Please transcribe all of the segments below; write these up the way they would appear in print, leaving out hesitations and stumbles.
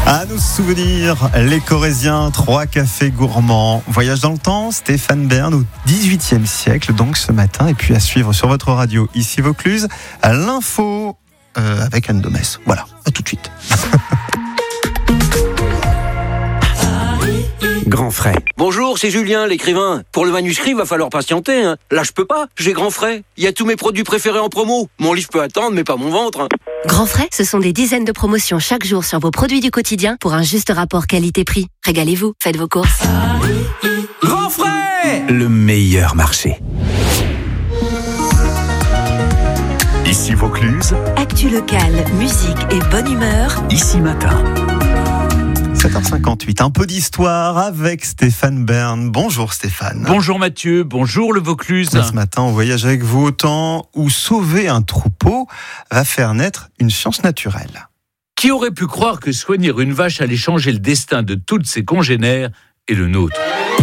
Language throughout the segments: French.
À nous souvenir, les Corésiens, 3 cafés gourmands. Voyage dans le temps, Stéphane Bern au XVIIIe siècle, donc ce matin. Et puis à suivre sur votre radio, ici Vaucluse, à l'info avec Anne Domès. Voilà, à tout de suite. Grand frais. Bonjour, c'est Julien, l'écrivain. Pour le manuscrit, va falloir patienter. Là, je peux pas. J'ai Grand frais. Il y a tous mes produits préférés en promo. Mon livre peut attendre, mais pas mon ventre. Grand frais, ce sont des dizaines de promotions chaque jour sur vos produits du quotidien pour un juste rapport qualité-prix. Régalez-vous, faites vos courses. Grand frais, le meilleur marché. Ici Vaucluse. Actu locale, musique et bonne humeur. Ici Matin. 7h58, un peu d'histoire avec Stéphane Bern. Bonjour Stéphane. Bonjour Mathieu, bonjour le Vaucluse. Ce matin, on voyage avec vous au temps où sauver un troupeau va faire naître une science naturelle. Qui aurait pu croire que soigner une vache allait changer le destin de toutes ses congénères et le nôtre ?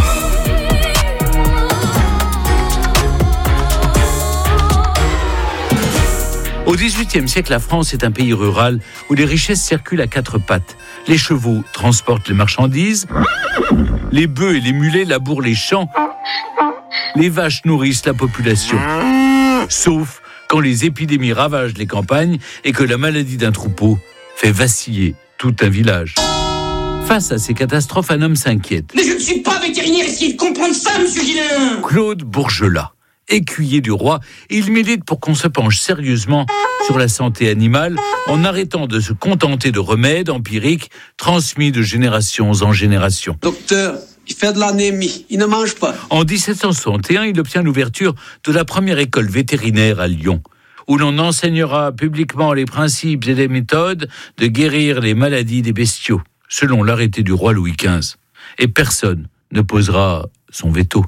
Au XVIIIe siècle, la France est un pays rural où les richesses circulent à 4 pattes. Les chevaux transportent les marchandises, les bœufs et les mulets labourent les champs, les vaches nourrissent la population. Sauf quand les épidémies ravagent les campagnes et que la maladie d'un troupeau fait vaciller tout un village. Face à ces catastrophes, un homme s'inquiète. Mais je ne suis pas vétérinaire, essayez de comprendre ça, monsieur Guillain. Claude Bourgelat, écuyer du roi, il milite pour qu'on se penche sérieusement sur la santé animale en arrêtant de se contenter de remèdes empiriques transmis de génération en génération. Docteur, il fait de l'anémie, il ne mange pas. En 1761, il obtient l'ouverture de la première école vétérinaire à Lyon, où l'on enseignera publiquement les principes et les méthodes de guérir les maladies des bestiaux, selon l'arrêté du roi Louis XV. Et personne ne posera son veto.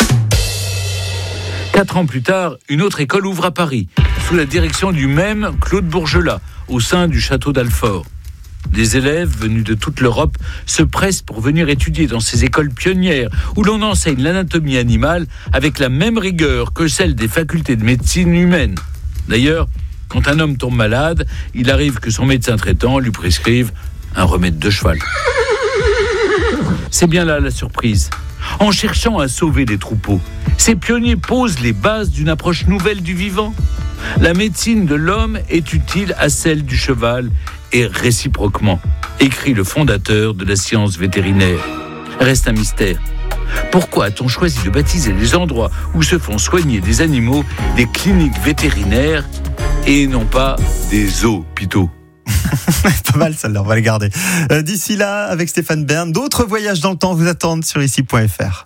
4 ans plus tard, une autre école ouvre à Paris, sous la direction du même Claude Bourgelat, au sein du château d'Alfort. Des élèves venus de toute l'Europe se pressent pour venir étudier dans ces écoles pionnières, où l'on enseigne l'anatomie animale avec la même rigueur que celle des facultés de médecine humaine. D'ailleurs, quand un homme tombe malade, il arrive que son médecin traitant lui prescrive un remède de cheval. C'est bien là la surprise. En cherchant à sauver les troupeaux, ces pionniers posent les bases d'une approche nouvelle du vivant. La médecine de l'homme est utile à celle du cheval et réciproquement, écrit le fondateur de la science vétérinaire. Reste un mystère. Pourquoi a-t-on choisi de baptiser les endroits où se font soigner des animaux des cliniques vétérinaires et non pas des hôpitaux ? Pas mal celle-là, on va les garder. D'ici là, avec Stéphane Bern, d'autres voyages dans le temps vous attendent sur ici.fr.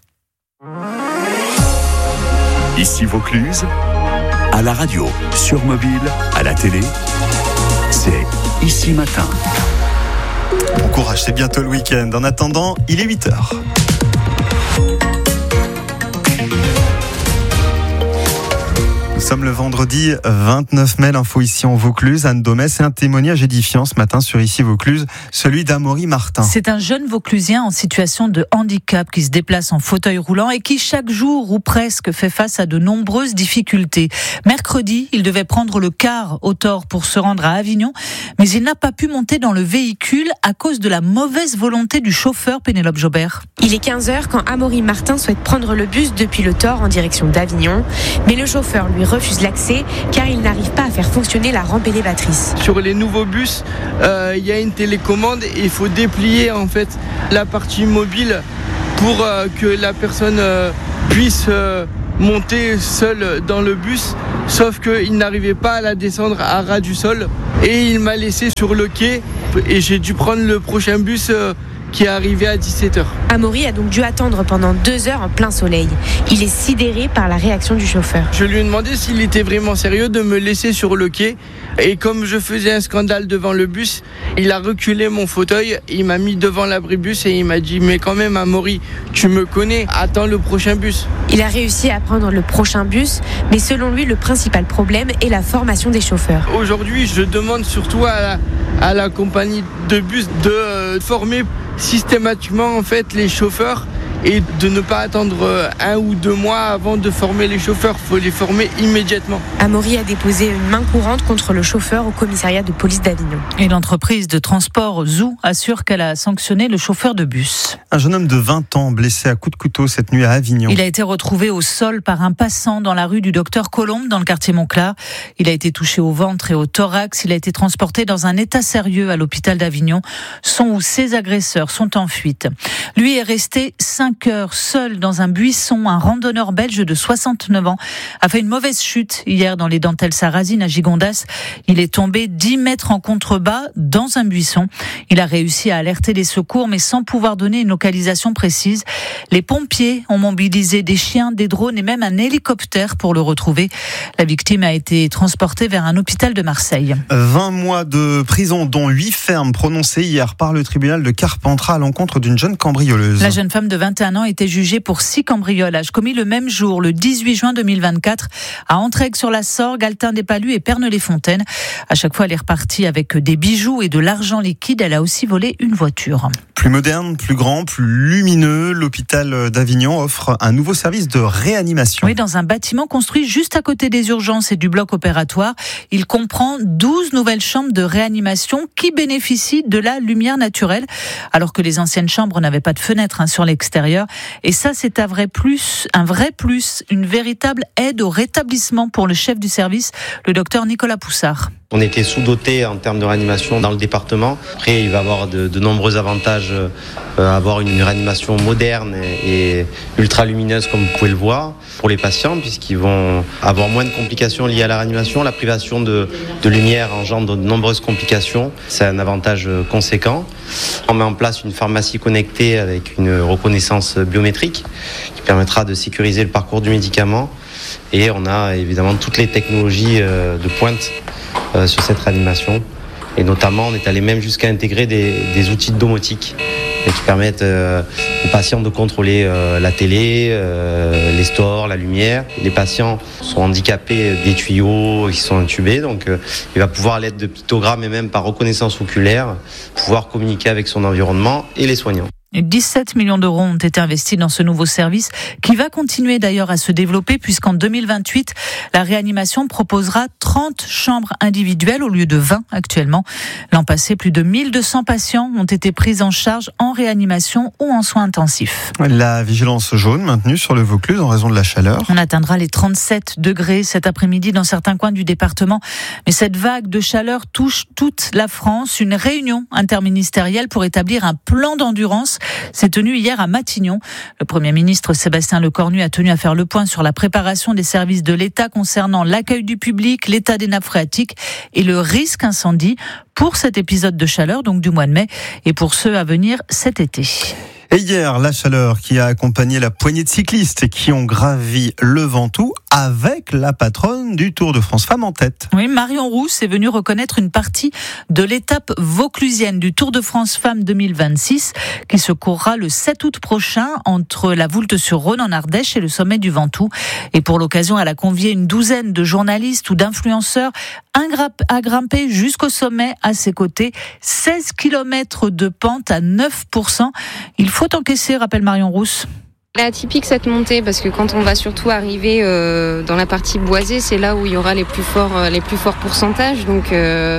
Ici Vaucluse. À la radio, sur mobile, à la télé. C'est Ici Matin. Bon courage, c'est bientôt le week-end. En attendant, il est 8h. Nous sommes le vendredi 29 mai, l'info ici en Vaucluse. Anne Domès et un témoignage édifiant ce matin sur ici Vaucluse, celui d'Amaury Martin. C'est un jeune Vauclusien en situation de handicap qui se déplace en fauteuil roulant et qui chaque jour ou presque fait face à de nombreuses difficultés. Mercredi, il devait prendre le car au Thor pour se rendre à Avignon, mais il n'a pas pu monter dans le véhicule à cause de la mauvaise volonté du chauffeur Pénélope Jobert. Il est 15h quand Amaury Martin souhaite prendre le bus depuis le Thor en direction d'Avignon, mais le chauffeur lui refuse l'accès car il n'arrive pas à faire fonctionner la rampe élévatrice. Sur les nouveaux bus, il y a une télécommande et il faut déplier en fait la partie mobile pour que la personne puisse monter seule dans le bus, sauf qu'il n'arrivait pas à la descendre à ras du sol et il m'a laissé sur le quai et j'ai dû prendre le prochain bus qui est arrivé à 17h. Amaury a donc dû attendre pendant 2 heures en plein soleil. Il est sidéré par la réaction du chauffeur. Je lui ai demandé s'il était vraiment sérieux de me laisser sur le quai. Et comme je faisais un scandale devant le bus, il a reculé mon fauteuil, il m'a mis devant l'abribus et il m'a dit « Mais quand même, Amaury, tu me connais, attends le prochain bus. » Il a réussi à prendre le prochain bus, mais selon lui, le principal problème est la formation des chauffeurs. Aujourd'hui, je demande surtout à la compagnie de bus de former systématiquement en fait les chauffeurs et de ne pas attendre 1 ou 2 mois avant de former les chauffeurs. Il faut les former immédiatement. Amaury a déposé une main courante contre le chauffeur au commissariat de police d'Avignon. Et l'entreprise de transport Zoo assure qu'elle a sanctionné le chauffeur de bus. Un jeune homme de 20 ans blessé à coups de couteau cette nuit à Avignon. Il a été retrouvé au sol par un passant dans la rue du Docteur Colombe dans le quartier Monclar. Il a été touché au ventre et au thorax. Il a été transporté dans un état sérieux à l'hôpital d'Avignon. Son ou ses agresseurs sont en fuite. Lui est resté 5 heures seul dans un buisson. Un randonneur belge de 69 ans a fait une mauvaise chute hier dans les dentelles sarrasines à Gigondas. Il est tombé 10 mètres en contrebas dans un buisson. Il a réussi à alerter les secours mais sans pouvoir donner une localisation précise. Les pompiers ont mobilisé des chiens, des drones et même un hélicoptère pour le retrouver. La victime a été transportée vers un hôpital de Marseille. 20 mois de prison, dont 8 fermes prononcées hier par le tribunal de Carpentras à l'encontre d'une jeune cambrioleuse. La jeune femme de 21 ans était jugée pour 6 cambriolages commis le même jour, le 18 juin 2024, à Entraigues-sur-la-Sorgue, Altin-des-Palus et Pernes-les-Fontaines. À chaque fois, elle est repartie avec des bijoux et de l'argent liquide. Elle a aussi volé une voiture. Plus moderne, plus grand, plus lumineux, l'hôpital d'Avignon offre un nouveau service de réanimation. Oui, dans un bâtiment construit juste à côté des urgences et du bloc opératoire. Il comprend 12 nouvelles chambres de réanimation qui bénéficient de la lumière naturelle, alors que les anciennes chambres n'avaient pas de fenêtres sur l'extérieur. Et ça, c'est un vrai plus, une véritable aide au rétablissement pour le chef du service, le docteur Nicolas Poussard. On était sous-doté en termes de réanimation dans le département. Après, il va avoir de nombreux avantages avoir une réanimation moderne et ultra lumineuse, comme vous pouvez le voir, pour les patients, puisqu'ils vont avoir moins de complications liées à la réanimation. La privation de lumière engendre de nombreuses complications. C'est un avantage conséquent. On met en place une pharmacie connectée avec une reconnaissance biométrique qui permettra de sécuriser le parcours du médicament. Et on a évidemment toutes les technologies de pointe sur cette réanimation. Et notamment, on est allé même jusqu'à intégrer des outils de domotique qui permettent aux patients de contrôler la télé, les stores, la lumière. Les patients sont handicapés des tuyaux qui sont intubés, donc il va pouvoir, à l'aide de pictogrammes et même par reconnaissance oculaire, pouvoir communiquer avec son environnement et les soignants. 17 millions d'euros ont été investis dans ce nouveau service qui va continuer d'ailleurs à se développer puisqu'en 2028, la réanimation proposera 30 chambres individuelles au lieu de 20 actuellement. L'an passé, plus de 1200 patients ont été pris en charge en réanimation ou en soins intensifs. La vigilance jaune maintenue sur le Vaucluse en raison de la chaleur. On atteindra les 37 degrés cet après-midi dans certains coins du département. Mais cette vague de chaleur touche toute la France. Une réunion interministérielle pour établir un plan d'endurance s'est tenue hier à Matignon. Le Premier ministre Sébastien Lecornu a tenu à faire le point sur la préparation des services de l'État concernant l'accueil du public, l'état des nappes phréatiques et le risque incendie pour cet épisode de chaleur, donc du mois de mai, et pour ceux à venir cet été. Et hier, la chaleur qui a accompagné la poignée de cyclistes qui ont gravi le Ventoux avec la patronne du Tour de France Femmes en tête. Oui, Marion Rousse est venue reconnaître une partie de l'étape vauclusienne du Tour de France Femmes 2026 qui se courra le 7 août prochain entre la Voulte-sur-Rhône en Ardèche et le sommet du Ventoux. Et pour l'occasion, elle a convié une douzaine de journalistes ou d'influenceurs à grimper jusqu'au sommet à ses côtés. 16 km de pente à 9%. Il faut encaisser, rappelle Marion Rousse. Elle est atypique cette montée parce que quand on va surtout arriver dans la partie boisée, c'est là où il y aura les plus forts pourcentages. Donc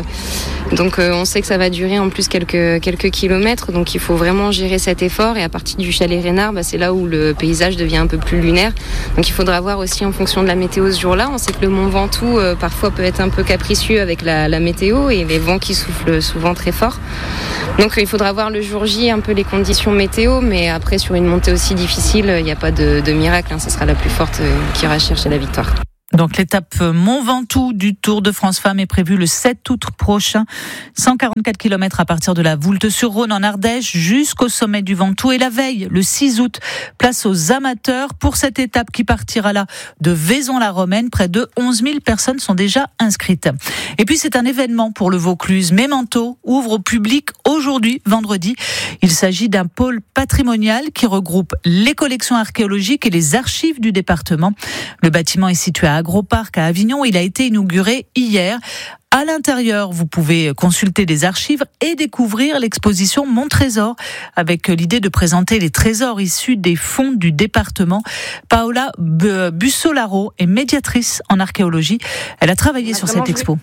on sait que ça va durer en plus quelques kilomètres. Donc il faut vraiment gérer cet effort. Et à partir du chalet Reynard, c'est là où le paysage devient un peu plus lunaire. Donc il faudra voir aussi en fonction de la météo ce jour-là. On sait que le Mont Ventoux parfois peut être un peu capricieux avec la météo et les vents qui soufflent souvent très fort. Donc il faudra voir le jour J un peu les conditions météo. Mais après sur une montée aussi difficile, il n'y a pas de miracle, ce sera la plus forte qui ira chercher la victoire. Donc l'étape Mont Ventoux du Tour de France Femmes est prévue le 7 août prochain. 144 km à partir de la Voulte-sur-Rhône en Ardèche jusqu'au sommet du Ventoux. Et la veille, le 6 août, place aux amateurs pour cette étape qui partira là de Vaison-la-Romaine. Près de 11 000 personnes sont déjà inscrites. Et puis c'est un événement pour le Vaucluse. Memento ouvre au public aujourd'hui, vendredi. Il s'agit d'un pôle patrimonial qui regroupe les collections archéologiques et les archives du département. Le bâtiment est situé à Agroparc à Avignon. Il a été inauguré hier. À l'intérieur, vous pouvez consulter des archives et découvrir l'exposition Mon Trésor, avec l'idée de présenter les trésors issus des fonds du département. Paola Bussolaro est médiatrice en archéologie. Elle a travaillé sur cette expo.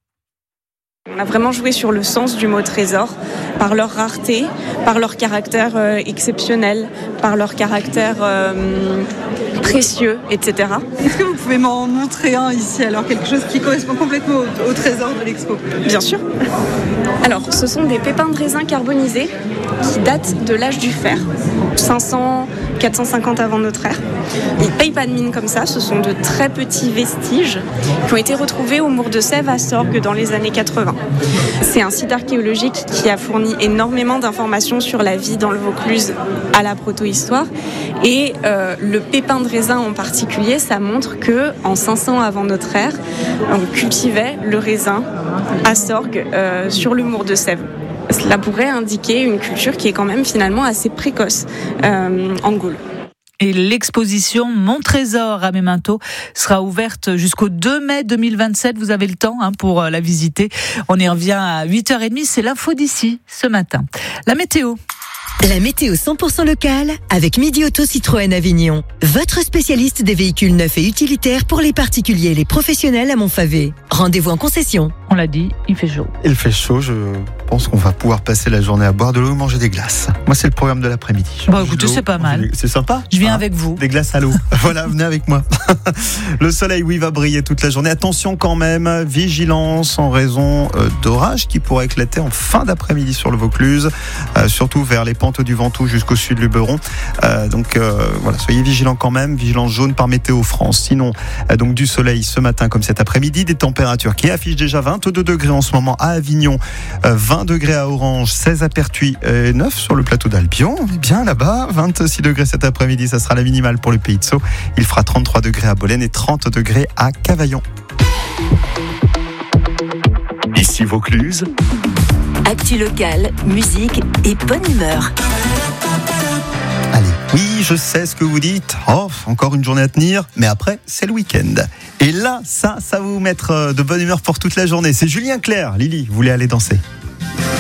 On a vraiment joué sur le sens du mot trésor, par leur rareté, par leur caractère exceptionnel, par leur caractère précieux, etc. Est-ce que vous pouvez m'en montrer un ici, alors quelque chose qui correspond complètement au trésor de l'expo ? Bien sûr. Alors, ce sont des pépins de raisin carbonisés qui datent de l'âge du fer, 500, 450 avant notre ère. Ils ne payent pas de mine comme ça, ce sont de très petits vestiges qui ont été retrouvés au Mour de Sèvres à Sorgues dans les années 80. C'est un site archéologique qui a fourni énormément d'informations sur la vie dans le Vaucluse à la protohistoire. Et le pépin de raisin en particulier, ça montre que en 500 avant notre ère, on cultivait le raisin à Sorgues sur le Mour de Sèvres. Cela pourrait indiquer une culture qui est quand même finalement assez précoce en Gaule. Et l'exposition Mon Trésor à Memento sera ouverte jusqu'au 2 mai 2027. Vous avez le temps pour la visiter. On y revient à 8h30. C'est l'info d'ici ce matin. La météo. La météo 100% locale avec Midi Auto Citroën Avignon. Votre spécialiste des véhicules neufs et utilitaires pour les particuliers et les professionnels à Montfavet. Rendez-vous en concession. On l'a dit, il fait chaud. Il fait chaud, je pense qu'on va pouvoir passer la journée à boire de l'eau et manger des glaces. Moi, c'est le programme de l'après-midi. Écoutez, c'est pas mal. C'est sympa. Je viens avec vous. Des glaces à l'eau. Voilà, venez avec moi. Le soleil, oui, va briller toute la journée. Attention quand même, vigilance en raison d'orages qui pourraient éclater en fin d'après-midi sur le Vaucluse, surtout vers les pentes du Ventoux jusqu'au sud du Luberon. Donc voilà, soyez vigilants quand même. Vigilance jaune par Météo France. Sinon, donc du soleil ce matin comme cet après-midi, des températures qui affichent déjà 22 degrés en ce moment à Avignon, 20 degrés à Orange, 16 à Pertuis, 9 sur le plateau d'Albion. On est bien là-bas. 26 degrés cet après-midi, ça sera la minimale pour le Pays de Sceaux. Il fera 33 degrés à Bolène et 30 degrés à Cavaillon. Ici Vaucluse. Actu locale, musique et bonne humeur. Allez, oui, je sais ce que vous dites. Oh, encore une journée à tenir, mais après, c'est le week-end. Et là, ça va vous mettre de bonne humeur pour toute la journée. C'est Julien Clerc. Lily, vous voulez aller danser ?